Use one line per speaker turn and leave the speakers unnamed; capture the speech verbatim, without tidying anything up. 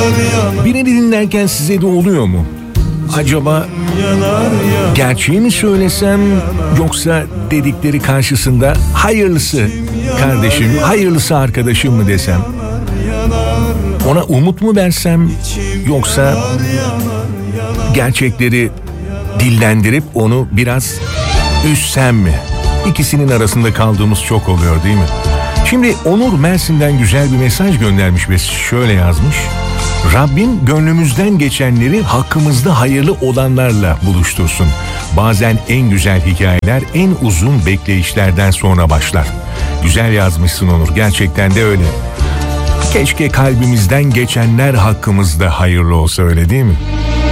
Birini dinlerken size de oluyor mu? Acaba gerçeği mi söylesem yoksa dedikleri karşısında hayırlısı kardeşim, hayırlısı arkadaşım mı desem? Ona umut mu versem yoksa gerçekleri dillendirip onu biraz üzsem mi? İkisinin arasında kaldığımız çok oluyor değil mi? Şimdi Onur Mersin'den güzel bir mesaj göndermiş ve şöyle yazmış. Rabbim gönlümüzden geçenleri hakkımızda hayırlı olanlarla buluştursun. Bazen en güzel hikayeler en uzun bekleyişlerden sonra başlar. Güzel yazmışsın Onur, gerçekten de öyle. Keşke kalbimizden geçenler hakkımızda hayırlı olsa, öyle değil mi?